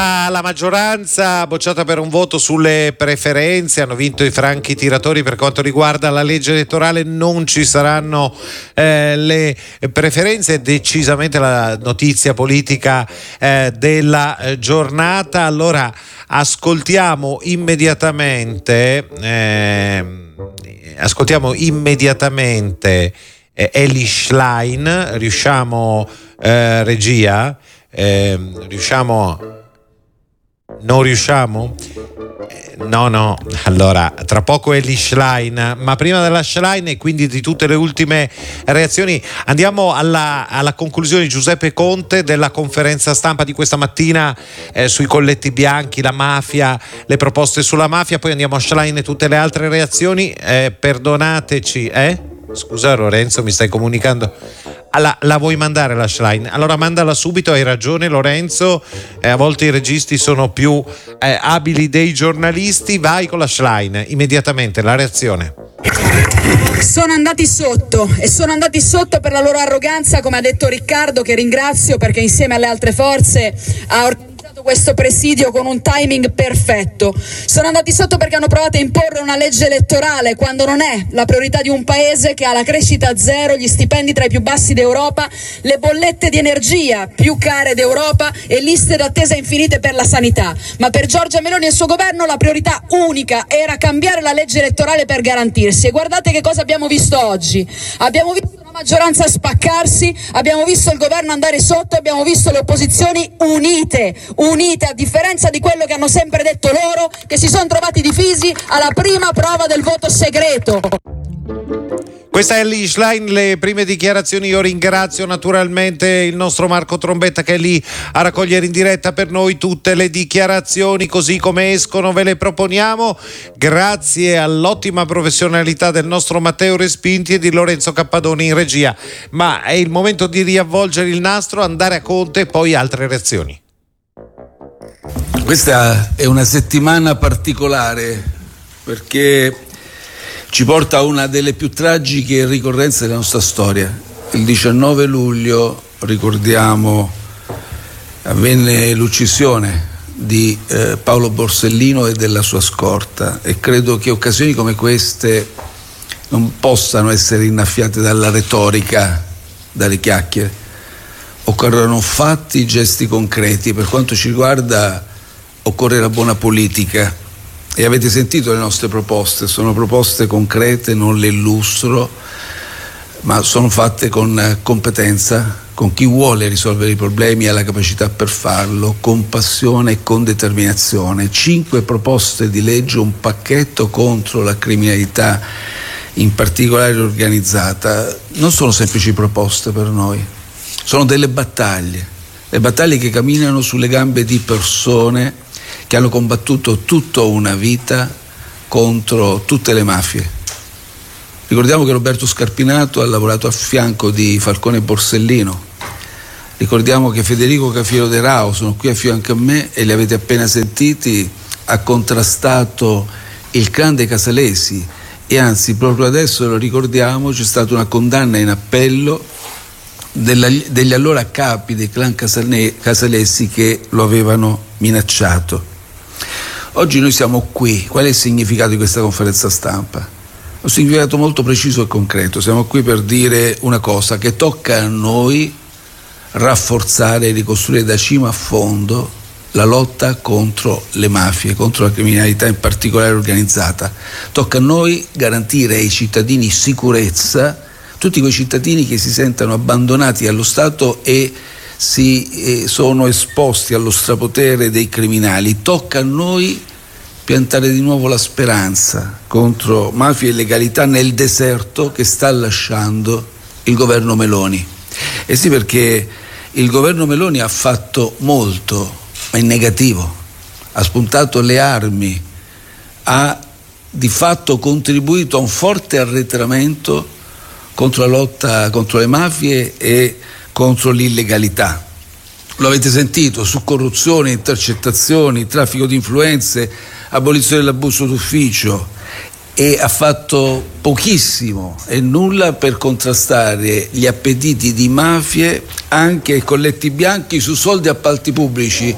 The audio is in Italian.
La maggioranza bocciata per un voto sulle preferenze, hanno vinto i franchi tiratori. Per quanto riguarda la legge elettorale non ci saranno le preferenze, è decisamente la notizia politica della giornata. Allora ascoltiamo immediatamente Elly Schlein. Riusciamo, regia? Non riusciamo? No. Allora, tra poco Elly Schlein, ma prima della Schlein e quindi di tutte le ultime reazioni andiamo alla conclusione di Giuseppe Conte della conferenza stampa di questa mattina sui colletti bianchi, la mafia, le proposte sulla mafia, poi andiamo a Schlein e tutte le altre reazioni. Perdonateci, Scusa Lorenzo, mi stai comunicando? La vuoi mandare la Schlein? Allora mandala subito, hai ragione Lorenzo, a volte i registi sono più abili dei giornalisti. Vai con la Schlein, immediatamente la reazione. Sono andati sotto per la loro arroganza, come ha detto Riccardo, che ringrazio perché insieme alle altre forze ha organizzato questo presidio con un timing perfetto. Sono andati sotto perché hanno provato a imporre una legge elettorale quando non è la priorità di un paese che ha la crescita zero, gli stipendi tra i più bassi d'Europa, le bollette di energia più care d'Europa e liste d'attesa infinite per la sanità. Ma per Giorgia Meloni e il suo governo la priorità unica era cambiare la legge elettorale per garantirsi. E guardate che cosa abbiamo visto oggi. Abbiamo visto una maggioranza spaccarsi, abbiamo visto il governo andare sotto, abbiamo visto le opposizioni unite, a differenza di quello che hanno sempre detto loro, che si sono trovati divisi alla prima prova del voto segreto. Questa è Elly Schlein, le prime dichiarazioni. Io ringrazio naturalmente il nostro Marco Trombetta che è lì a raccogliere in diretta per noi tutte le dichiarazioni, così come escono ve le proponiamo, grazie all'ottima professionalità del nostro Matteo Respinti e di Lorenzo Cappadoni in regia. Ma è il momento di riavvolgere il nastro, andare a Conte e poi altre reazioni. Questa è una settimana particolare perché ci porta a una delle più tragiche ricorrenze della nostra storia. Il 19 luglio, ricordiamo, avvenne l'uccisione di Paolo Borsellino e della sua scorta, e credo che occasioni come queste non possano essere innaffiate dalla retorica, dalle chiacchiere. Occorrono fatti, gesti concreti. Per quanto ci riguarda occorre la buona politica. E avete sentito le nostre proposte, sono proposte concrete, non le illustro, ma sono fatte con competenza, con chi vuole risolvere i problemi e ha la capacità per farlo, con passione e con determinazione. 5 proposte di legge, un pacchetto contro la criminalità, in particolare organizzata. Non sono semplici proposte per noi, sono delle battaglie, le battaglie che camminano sulle gambe di persone che hanno combattuto tutta una vita contro tutte le mafie. Ricordiamo che Roberto Scarpinato ha lavorato a fianco di Falcone e Borsellino. Ricordiamo che Federico Cafiero De Rao, sono qui a fianco a me e li avete appena sentiti, ha contrastato il clan dei Casalesi e anzi proprio adesso, lo ricordiamo, c'è stata una condanna in appello degli allora capi dei clan Casalesi che lo avevano minacciato. Oggi noi siamo qui. Qual è il significato di questa conferenza stampa? Un significato molto preciso e concreto. Siamo qui per dire una cosa, che tocca a noi rafforzare e ricostruire da cima a fondo la lotta contro le mafie, contro la criminalità in particolare organizzata. Tocca a noi garantire ai cittadini sicurezza, tutti quei cittadini che si sentono abbandonati allo Stato e sono esposti allo strapotere dei criminali. Tocca a noi piantare di nuovo la speranza contro mafia e illegalità nel deserto che sta lasciando il governo Meloni. E sì, perché il governo Meloni ha fatto molto, ma in negativo. Ha spuntato le armi, ha di fatto contribuito a un forte arretramento contro la lotta contro le mafie e contro l'illegalità. Lo avete sentito, su corruzione, intercettazioni, traffico di influenze, abolizione dell'abuso d'ufficio, e ha fatto pochissimo e nulla per contrastare gli appetiti di mafie anche ai colletti bianchi su soldi appalti pubblici.